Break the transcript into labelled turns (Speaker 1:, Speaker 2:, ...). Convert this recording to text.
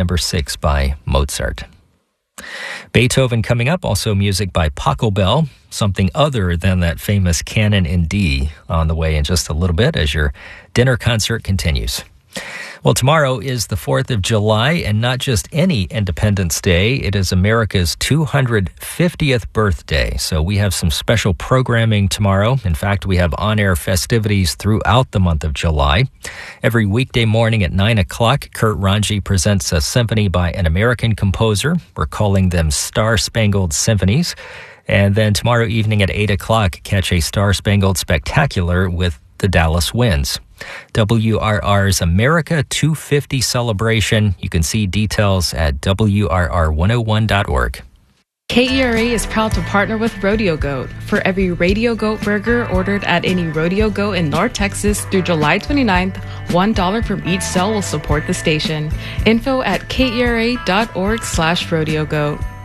Speaker 1: number 6 by Mozart. Beethoven coming up, also music by Pachelbel, something other than that famous Canon in D on the way in just a little bit as your dinner concert continues. Well, tomorrow is the 4th of July, and not just any Independence Day. It is America's 250th birthday. So we have some special programming tomorrow. In fact, we have on-air festivities throughout the month of July. Every weekday morning at 9 o'clock, Kurt Ranji presents a symphony by an American composer. We're calling them Star-Spangled Symphonies. And then tomorrow evening at 8 o'clock, catch a Star-Spangled Spectacular with the Dallas Winds. WRR's America 250 celebration. You can see details at WRR101.org.
Speaker 2: KERA is proud to partner with Rodeo Goat. For every Radio Goat burger ordered at any Rodeo Goat in North Texas through July 29th, $1 from each sale will support the station. Info at KERA.org/Rodeo Goat.